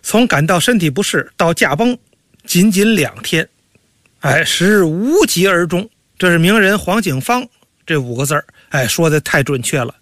从感到身体不适到驾崩仅仅2天，时日无疾而终。这是名人黄景芳这5个字说的太准确了。